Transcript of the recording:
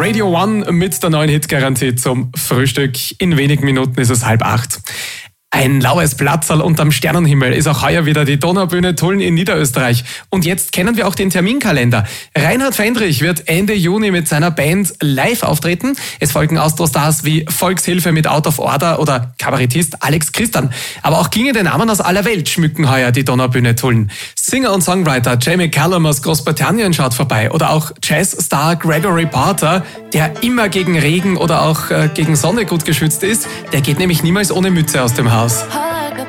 Radio One mit der neuen Hitgarantie zum Frühstück. In wenigen Minuten ist es 7:30. Ein laues Platzerl unterm Sternenhimmel ist auch heuer wieder die Donaubühne Tulln in Niederösterreich. Und jetzt kennen wir auch den Terminkalender. Reinhard Fendrich wird Ende Juni mit seiner Band live auftreten. Es folgen Austro-Stars wie Volkshilfe mit Out of Order oder Kabarettist Alex Christan. Aber auch klingende Namen aus aller Welt schmücken heuer die Donaubühne Tulln. Singer und Songwriter Jamie Callum aus Großbritannien schaut vorbei. Oder auch Jazzstar Gregory Porter, der immer gegen Regen oder auch gegen Sonne gut geschützt ist. Der geht nämlich niemals ohne Mütze aus dem Haus.